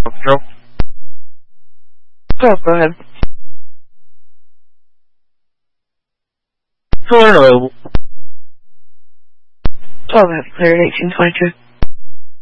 Joe? Oh, go ahead. Still unavailable. Oh, that's clear, 1822.